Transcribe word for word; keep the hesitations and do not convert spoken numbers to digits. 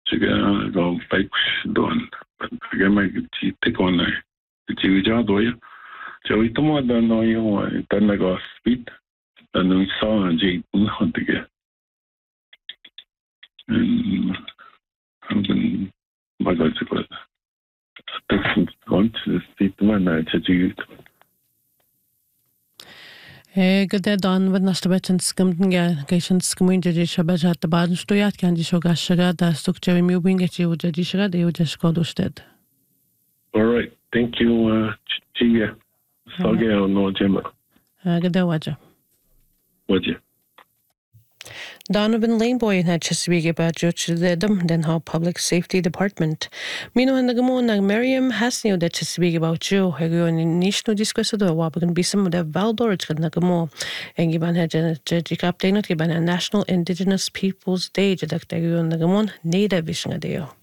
지금 그 백don 그게만 지 태권에 지휘자도요. 저희 또마다 너요 단나가 스피드 단능 사지 운하되게 음 한번 맞아줄 거다. 특히 건트 스피드만 나지 Eh, gyda don fod nas bet yn sgymdyn geis yn sgymwyn dy siabed at y bad yn stwyad gan di sio gasyrad a stwc Jerry Mewbyn get you dy di siarad yw dy sgod wsted. All right, thank you, uh, Chia. Sage o no jema. Gyda wadja. Wadja. Donovan Laneboy had Chesapeake about Jochidum, then how Public Safety Department. Mino and the Gamon and Miriam Hasnio that Chesapeake about Joe, Hego and Nishno Disquesado, Wabagan Bissum with a Valdor, it's gonna Gamo, and Giban had Judge Captain, Giban a National Indigenous Peoples Day, Jadaktego and the Gamon, Native Vision Adeo.